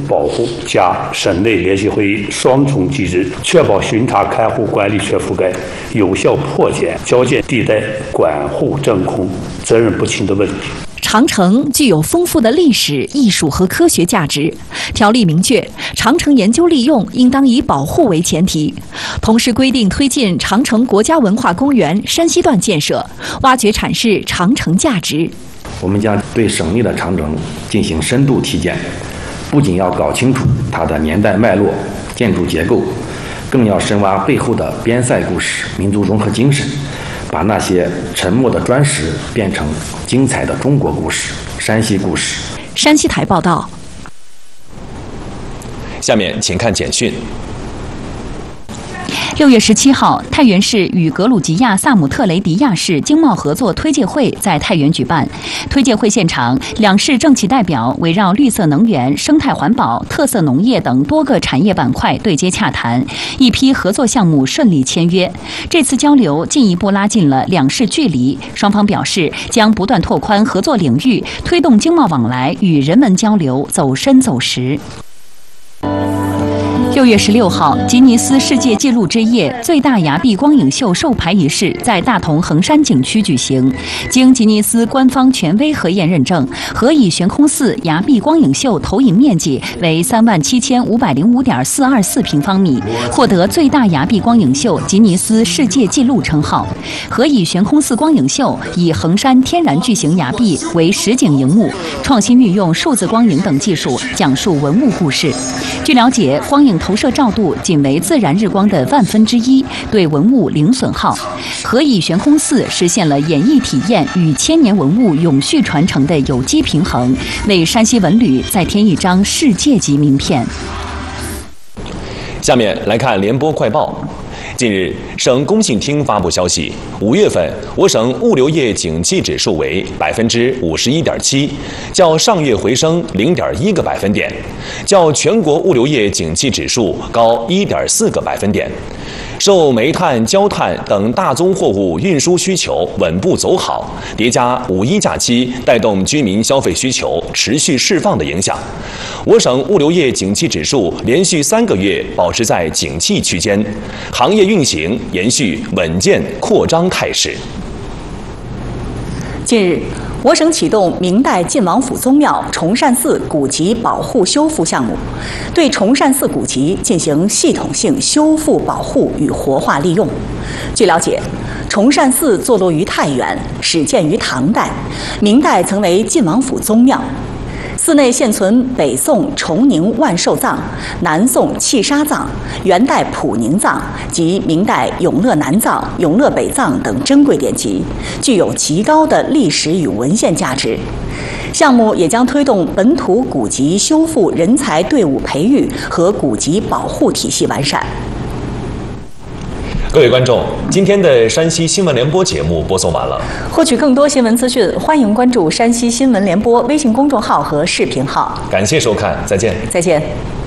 保护加省内联席会议双重机制，确保巡查开户管理全覆盖，有效破解交界地带管护真空、责任不清的问题。 长城具有丰富的历史、艺术和科学价值。条例明确，长城研究利用应当以保护为前提，同时规定推进长城国家文化公园山西段建设，挖掘阐释长城价值。 我们将对省内的长城进行深度体检，不仅要搞清楚它的年代脉络、建筑结构，更要深挖背后的边塞故事、民族融合精神，把那些沉默的砖石变成精彩的中国故事、山西故事。 山西台报道。 下面请看简讯。 6月17号，太原市与格鲁吉亚萨姆特雷迪亚市经贸合作推介会在太原举办。推介会现场，两市政企代表围绕绿色能源、生态环保、特色农业等多个产业板块对接洽谈，一批合作项目顺利签约。这次交流进一步拉近了两市距离，双方表示将不断拓宽合作领域，推动经贸往来与人文交流走深走实。6月16号，吉尼斯世界纪录之夜最大崖壁光影秀授牌仪式在大同衡山景区举行。经吉尼斯官方权威核验认证，何以悬空寺崖壁光影秀投影面积为37505.424平方米，获得最大崖壁光影秀吉尼斯世界纪录称号。何以悬空寺光影秀以衡山天然巨型崖壁为实景荧幕，创新运用数字光影等技术，讲述文物故事。据了解，光影投射照度仅为自然日光的1/1000，对文物零损耗。何以悬空寺实现了演艺体验与千年文物永续传承的有机平衡，为山西文旅再添一张世界级名片。 下面来看联播快报。近日，省工信厅发布消息，5月份我省物流业景气指数为51.7%，较上月回升0.1个百分点，较全国物流业景气指数高1.4个百分点。受煤炭、焦炭等大宗货物运输需求稳步走好，叠加5·1假期带动居民消费需求持续释放的影响，我省物流业景气指数连续3个月保持在景气区间，行业运行延续稳健扩张态势。 近日，我省启动明代晋王府宗庙崇善寺古籍保护修复项目，对崇善寺古籍进行系统性修复保护与活化利用。据了解，崇善寺坐落于太原，始建于唐代，明代曾为晋王府宗庙。寺内现存北宋崇宁万寿藏、南宋弃沙藏、元代普宁藏及明代永乐南藏、永乐北藏等珍贵典籍，具有极高的历史与文献价值。项目也将推动本土古籍修复人才队伍培育和古籍保护体系完善。 各位观众，今天的山西新闻联播节目播送完了。 获取更多新闻资讯，欢迎关注山西新闻联播微信公众号和视频号。 感谢收看，再见。 再见。